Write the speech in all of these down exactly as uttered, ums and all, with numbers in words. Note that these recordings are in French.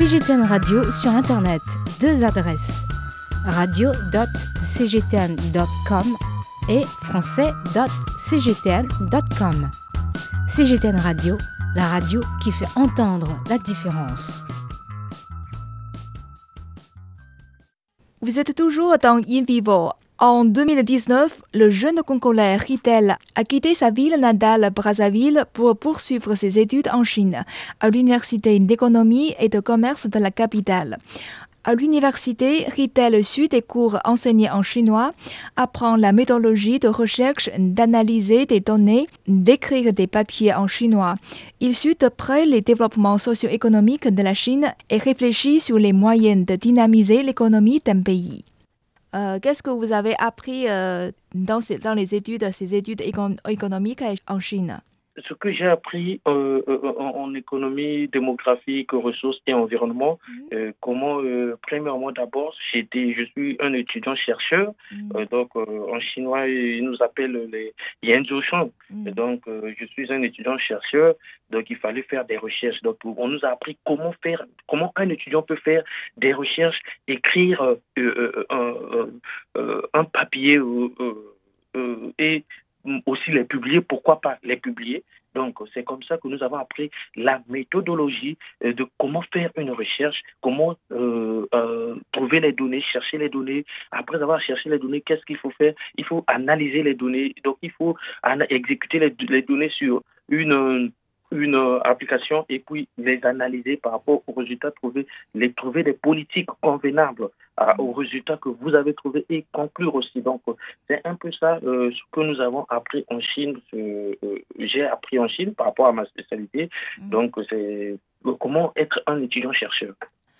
C G T N Radio sur Internet. Deux adresses. radio point c g t n point com et français point c g t n point com. C G T N Radio, la radio qui fait entendre la différence. Vous êtes toujours dans In Vivo. En deux mille dix-neuf, le jeune Congolais Ritel a quitté sa ville natale Brazzaville pour poursuivre ses études en Chine, à l'Université d'économie et de commerce de la capitale. À l'université, Ritel suit des cours enseignés en chinois, apprend la méthodologie de recherche, d'analyser des données, d'écrire des papiers en chinois. Il suit de près les développements socio-économiques de la Chine et réfléchit sur les moyens de dynamiser l'économie d'un pays. Euh, qu'est-ce que vous avez appris euh, dans, ces, dans les études, ces études éco- économiques en Chine? Ce que j'ai appris euh, euh, en, en économie démographique, ressources et environnement, mmh. euh, comment, euh, premièrement d'abord, j'étais, je suis un étudiant chercheur, mmh. euh, donc euh, en chinois, ils nous appellent les Yanzhousheng. Mmh. Donc, euh, je suis un étudiant chercheur, donc il fallait faire des recherches. Donc, on nous a appris comment faire, comment un étudiant peut faire des recherches, écrire euh, euh, euh, euh, un papier euh, euh, et aussi les publier, pourquoi pas les publier. Donc, c'est comme ça que nous avons appris la méthodologie de comment faire une recherche, comment euh, euh, trouver les données, chercher les données. Après avoir cherché les données, qu'est-ce qu'il faut faire? Il faut analyser les données. Donc, il faut ana- exécuter les, les données sur une... une application et puis les analyser par rapport aux résultats trouvés, les trouver des politiques convenables à, aux résultats que vous avez trouvés et conclure aussi. Donc, c'est un peu ça euh, ce que nous avons appris en Chine. Euh, euh, j'ai appris en Chine par rapport à ma spécialité. Mmh. Donc, c'est euh, comment être un étudiant-chercheur.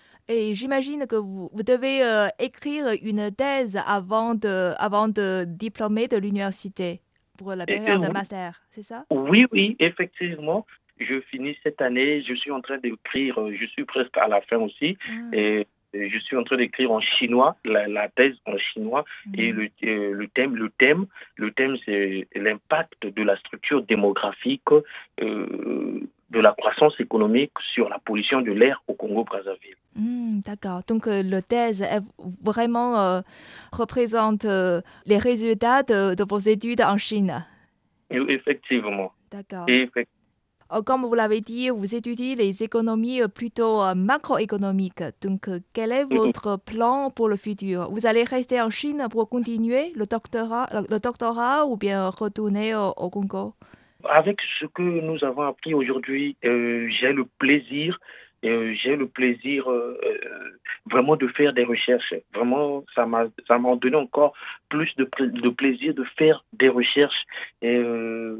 Et j'imagine que vous, vous devez euh, écrire une thèse avant de, avant de diplômer de l'université pour la période de master, c'est ça? Oui, oui, effectivement. Je finis cette année, je suis en train d'écrire, je suis presque à la fin aussi, ah. et je suis en train d'écrire en chinois, la, la thèse en chinois, mmh. et le, euh, le thème, le thème, le thème, c'est l'impact de la structure démographique, euh, de la croissance économique sur la pollution de l'air au Congo-Brazzaville. Mmh, d'accord. Donc, euh, la thèse elle, vraiment euh, représente euh, les résultats de, de vos études en Chine. Et, effectivement. D'accord. Et effectivement. Comme vous l'avez dit, vous étudiez les économies plutôt macroéconomiques. Donc, quel est votre plan pour le futur? Vous allez rester en Chine pour continuer le doctorat, le doctorat ou bien retourner au, au Congo? Avec ce que nous avons appris aujourd'hui, euh, j'ai le plaisir, euh, j'ai le plaisir euh, vraiment de faire des recherches. Vraiment, ça m'a, ça m'a donné encore plus de, de plaisir de faire des recherches. Et, euh,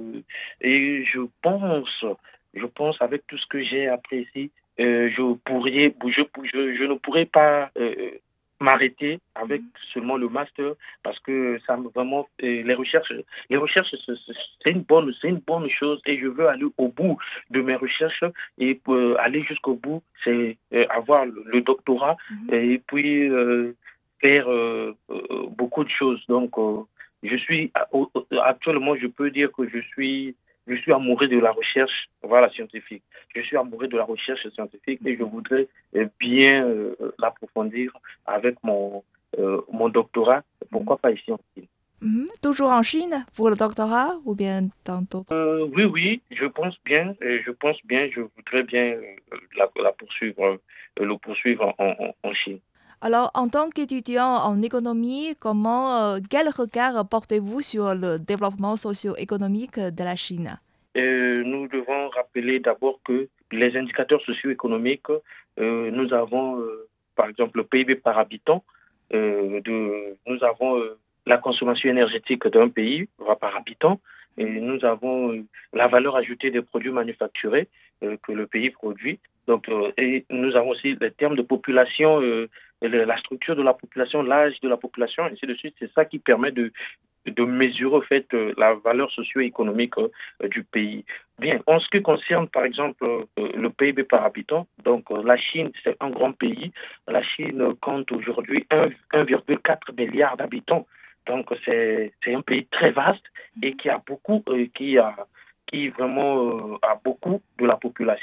et je pense, je pense avec tout ce que j'ai appris ici, euh, je pourrais, je, je, je ne pourrais pas euh, m'arrêter avec seulement le master parce que ça me vraiment euh, les recherches les recherches c'est une bonne c'est une bonne chose et je veux aller au bout de mes recherches et pour euh, aller jusqu'au bout c'est euh, avoir le, le doctorat mm-hmm. et puis euh, faire euh, euh, beaucoup de choses donc euh, je suis actuellement je peux dire que je suis je suis amoureux de la recherche voilà scientifique. Je suis amoureux de la recherche scientifique et je voudrais bien euh, l'approfondir avec mon, euh, mon doctorat. Pourquoi pas ici en Chine? Mmh. Toujours en Chine pour le doctorat ou bien dans d'autres? euh, Oui, oui, je pense bien. Je pense bien. Je voudrais bien la, la poursuivre, le poursuivre en, en, en Chine. Alors, en tant qu'étudiant en économie, comment, euh, quel regard portez-vous sur le développement socio-économique de la Chine? Euh, nous devons rappeler d'abord que les indicateurs socio-économiques, euh, nous avons, euh, par exemple, le P I B par habitant, euh, de, nous avons euh, la consommation énergétique d'un pays par habitant, et nous avons euh, la valeur ajoutée des produits manufacturés euh, que le pays produit. Donc, euh, et nous avons aussi les termes de population, euh, la structure de la population, l'âge de la population, ainsi de suite. C'est ça qui permet de, de mesurer en fait, la valeur socio-économique euh, du pays. Bien, en ce qui concerne par exemple euh, le P I B par habitant, donc euh, la Chine, c'est un grand pays. La Chine compte aujourd'hui un virgule quatre milliard d'habitants. Donc, c'est, c'est un pays très vaste et qui a beaucoup, euh, qui a, qui vraiment euh, a beaucoup de la population.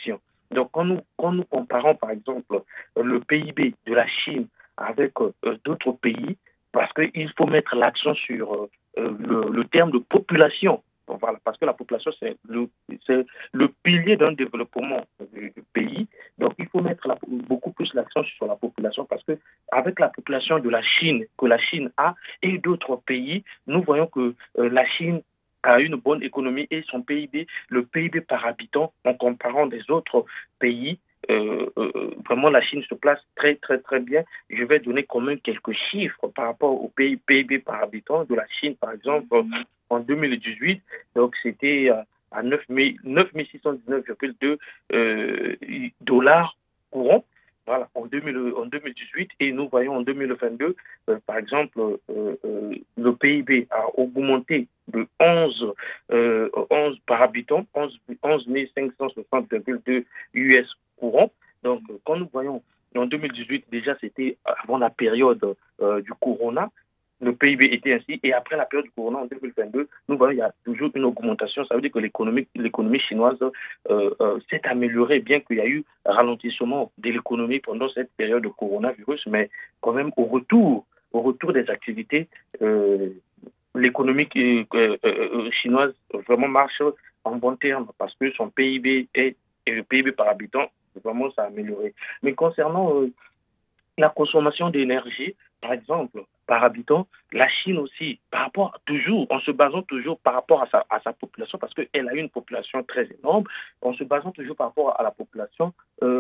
Donc, quand nous, quand nous comparons, par exemple, le P I B de la Chine avec euh, d'autres pays, parce qu'il faut mettre l'accent sur euh, le, le terme de population. Donc, voilà, parce que la population, c'est le, c'est le pilier d'un développement du, du pays. Donc, il faut mettre la, beaucoup plus l'accent sur la population parce que avec la population de la Chine, que la Chine a, et d'autres pays, nous voyons que euh, la Chine a une bonne économie et son P I B, le P I B par habitant, en comparant des autres pays, euh, euh, vraiment la Chine se place très très très bien. Je vais donner quand même quelques chiffres par rapport au P I B par habitant de la Chine, par exemple, mm-hmm. en deux mille dix-huit, donc c'était à neuf mille six cent dix-neuf virgule deux euh, dollars courants. Voilà, en, deux mille, en deux mille dix-huit, et nous voyons en deux mille vingt-deux, euh, par exemple, euh, euh, le P I B a augmenté de onze, euh, onze par habitant, onze mille cinq cent soixante virgule deux U S courants. Donc, euh, quand nous voyons en deux mille dix-huit, déjà c'était avant la période euh, du corona, le P I B était ainsi, et après la période du corona en deux mille vingt-deux, nous voyons qu'il y a toujours une augmentation. Ça veut dire que l'économie, l'économie chinoise euh, euh, s'est améliorée, bien qu'il y a eu un ralentissement de l'économie pendant cette période de coronavirus, mais quand même au retour, au retour des activités, euh, l'économie euh, euh, chinoise vraiment marche en bon terme parce que son P I B est, et le P I B par habitant, vraiment ça a amélioré. Mais concernant euh, la consommation d'énergie, par exemple, par habitant, la Chine aussi, par rapport toujours, en se basant toujours par rapport à sa, à sa population, parce qu'elle a une population très énorme, en se basant toujours par rapport à la population,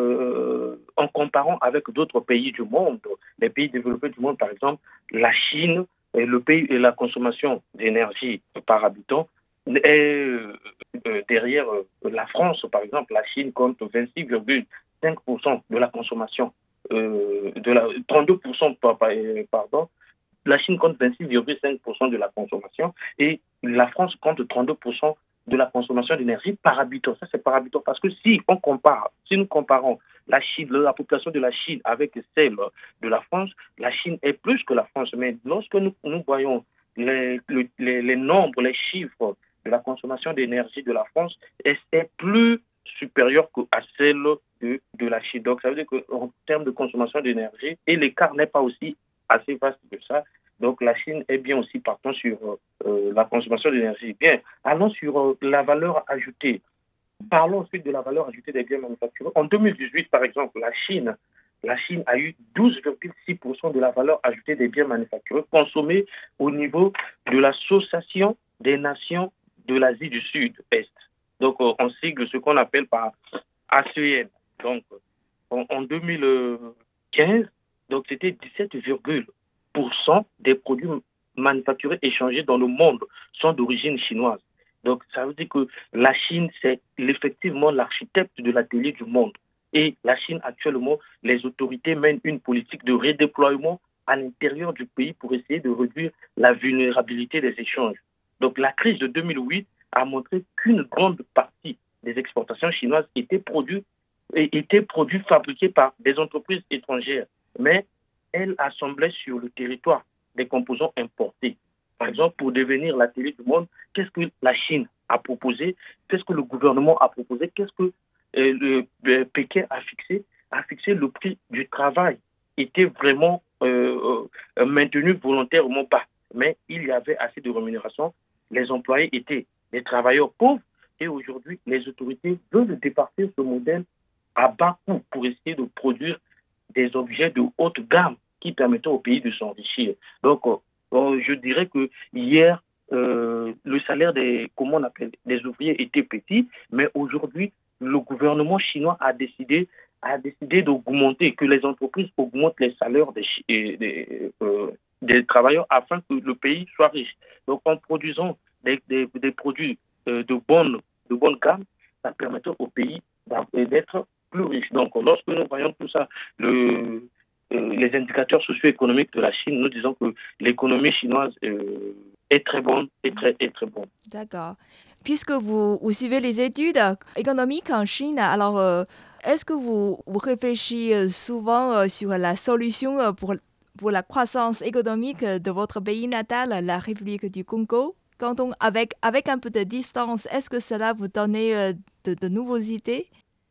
euh, en comparant avec d'autres pays du monde, les pays développés du monde, par exemple, la Chine, et le pays et la consommation d'énergie par habitant est euh, derrière euh, la France, par exemple, la Chine compte vingt-six virgule cinq pour cent de la consommation. Euh, de la, trente-deux pour cent pardon, la Chine compte vingt-six virgule cinq pour cent de la consommation et la France compte trente-deux pour cent de la consommation d'énergie par habitant. Ça, c'est par habitant parce que si on compare, si nous comparons la Chine, la population de la Chine avec celle de la France, la Chine est plus que la France. Mais lorsque nous, nous voyons les, les, les nombres, les chiffres de la consommation d'énergie de la France, est plus supérieure à celle de, de la Chine. Donc, ça veut dire qu'en termes de consommation d'énergie, et l'écart n'est pas aussi assez vaste que ça. Donc, la Chine est bien aussi partant sur euh, la consommation d'énergie. Bien, allons sur euh, la valeur ajoutée. Parlons ensuite de la valeur ajoutée des biens manufacturés. En deux mille dix-huit, par exemple, la Chine, la Chine a eu douze virgule six pour cent de la valeur ajoutée des biens manufacturés consommés au niveau de l'Association des nations de l'Asie du Sud-Est. Donc, euh, on sigle ce qu'on appelle par A C E N. Donc, en, en deux mille quinze, donc c'était dix-sept virgule un pour cent des produits manufacturés échangés dans le monde sont d'origine chinoise. Donc, ça veut dire que la Chine, c'est effectivement l'architecte de l'atelier du monde. Et la Chine, actuellement, les autorités mènent une politique de redéploiement à l'intérieur du pays pour essayer de réduire la vulnérabilité des échanges. Donc, la crise de deux mille huit a montré qu'une grande partie des exportations chinoises étaient produits, étaient produits fabriqués par des entreprises étrangères, mais elles assemblaient sur le territoire des composants importés. Par exemple, pour devenir l'atelier du monde, qu'est-ce que la Chine a proposé? Qu'est-ce que le gouvernement a proposé? Qu'est-ce que euh, le euh, Pékin a fixé? A fixé le prix du travail était vraiment euh, euh, maintenu volontairement bas, mais il y avait assez de rémunération. Les employés étaient des travailleurs pauvres et aujourd'hui, les autorités veulent départir ce modèle à bas coût pour essayer de produire des objets de haute gamme qui permettent au pays de s'enrichir. Donc, euh, je dirais que hier, euh, le salaire des, comment on appelle, des ouvriers était petit, mais aujourd'hui, le gouvernement chinois a décidé, a décidé d'augmenter, que les entreprises augmentent les salaires des, des, euh, des travailleurs afin que le pays soit riche. Donc, en produisant des, des, des produits euh, de bonne, de bonne gamme, ça permet au pays d'être plus riche. Donc, lorsque nous voyons tout ça, le, euh, les indicateurs socio-économiques de la Chine, nous disons que l'économie chinoise euh, est très bonne, est très, est très bonne. D'accord. Puisque vous, vous suivez les études économiques en Chine, alors euh, est-ce que vous, vous réfléchissez souvent euh, sur la solution euh, pour, pour la croissance économique de votre pays natal, la République du Congo? Quand on, avec, avec un peu de distance, est-ce que cela vous donne euh, de, de nouvelles idées?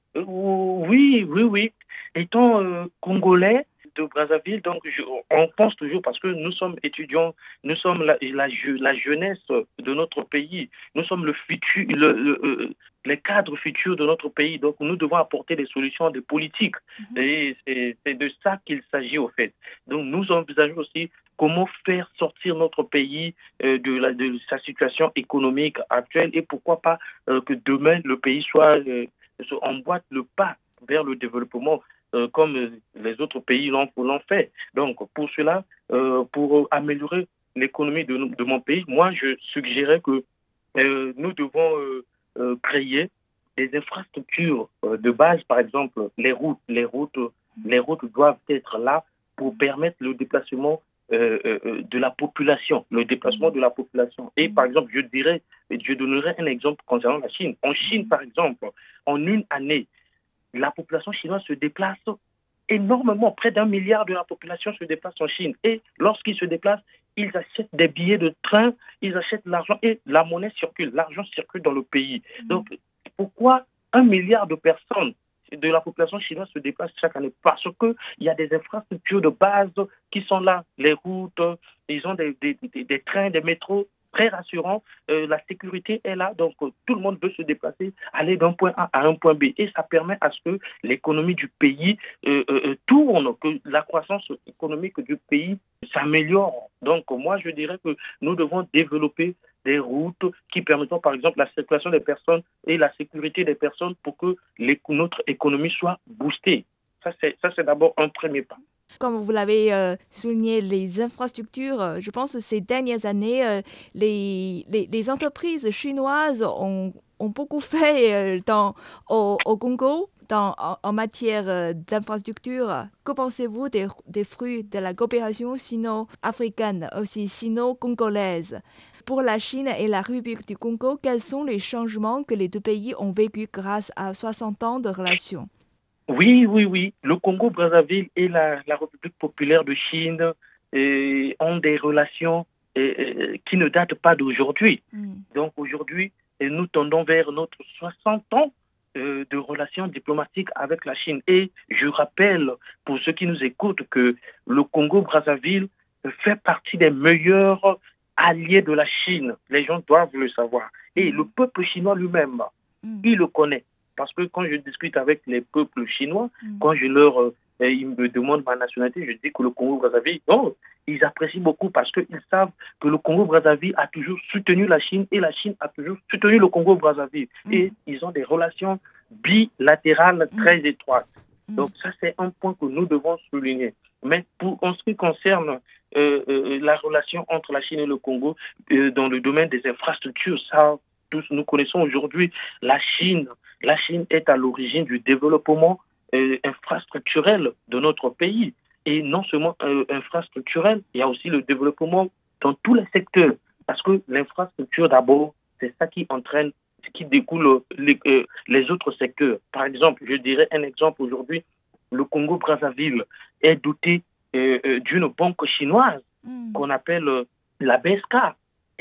Euh, oui, oui, oui. Étant euh, congolais de Brazzaville, donc je- on pense toujours parce que nous sommes étudiants, nous sommes la, la, je- la jeunesse de notre pays, nous sommes le futur, le, le, euh, les cadres futurs de notre pays. Donc nous devons apporter des solutions, des politiques. Mhm. Et c'est c'est de ça qu'il s'agit au fait. Donc nous envisageons aussi comment faire sortir notre pays euh, de, la, de sa situation économique actuelle et pourquoi pas euh, que demain le pays soit euh, emboîte le pas vers le développement euh, comme euh, les autres pays l'ont l'ont fait. Donc, pour cela, euh, pour améliorer l'économie de, de mon pays, moi, je suggérais que euh, nous devons euh, euh, créer des infrastructures euh, de base, par exemple, les routes. Les routes, les routes doivent être là pour permettre le déplacement euh, euh, de la population, le déplacement de la population. Et par exemple, je dirais, je donnerai un exemple concernant la Chine. En Chine, par exemple, en une année, la population chinoise se déplace énormément. Près d'un milliard de la population se déplace en Chine. Et lorsqu'ils se déplacent, ils achètent des billets de train, ils achètent l'argent et la monnaie circule. L'argent circule dans le pays. Donc, pourquoi un milliard de personnes de la population chinoise se déplacent chaque année? Parce qu'il y a des infrastructures de base qui sont là. Les routes, ils ont des, des, des, des trains, des métros très rassurants. Euh, la sécurité est là, donc euh, tout le monde veut se déplacer, aller d'un point A à un point B. Et ça permet à ce que l'économie du pays euh, euh, tourne, que la croissance économique du pays s'améliore. Donc moi, je dirais que nous devons développer des routes qui permettent, par exemple, la circulation des personnes et la sécurité des personnes pour que notre économie soit boostée. Ça, c'est, ça, c'est d'abord un premier pas. Comme vous l'avez euh, souligné, les infrastructures, euh, je pense que ces dernières années, euh, les, les, les entreprises chinoises ont, ont beaucoup fait euh, dans, au, au Congo dans, en, en matière euh, d'infrastructure. Que pensez-vous des, des fruits de la coopération sino-africaine, aussi sino-congolaise? Pour la Chine et la République du Congo, quels sont les changements que les deux pays ont vécus grâce à soixante ans de relations? Oui, oui, oui. Le Congo-Brazzaville et la, la République populaire de Chine euh, ont des relations euh, euh, qui ne datent pas d'aujourd'hui. Mm. Donc aujourd'hui, nous tendons vers notre soixante ans euh, de relations diplomatiques avec la Chine. Et je rappelle pour ceux qui nous écoutent que le Congo-Brazzaville fait partie des meilleurs alliés de la Chine. Les gens doivent le savoir. Et mm. le peuple chinois lui-même, mm. il le connaît. Parce que quand je discute avec les peuples chinois, mmh. quand je leur, euh, ils me demandent ma nationalité, je dis que le Congo-Brazzaville, non, ils apprécient beaucoup parce qu'ils savent que le Congo-Brazzaville a toujours soutenu la Chine et la Chine a toujours soutenu le Congo-Brazzaville. Mmh. Et ils ont des relations bilatérales mmh. très étroites. Mmh. Donc ça, c'est un point que nous devons souligner. Mais pour, en ce qui concerne euh, euh, la relation entre la Chine et le Congo, euh, dans le domaine des infrastructures, ça, tous nous connaissons aujourd'hui la Chine. La Chine est à l'origine du développement euh, infrastructurel de notre pays. Et non seulement euh, infrastructurel, il y a aussi le développement dans tous les secteurs. Parce que l'infrastructure, d'abord, c'est ça qui entraîne, qui découle les, euh, les autres secteurs. Par exemple, je dirais un exemple aujourd'hui, le Congo-Brazzaville est doté euh, euh, d'une banque chinoise mmh. qu'on appelle euh, la B E S C A.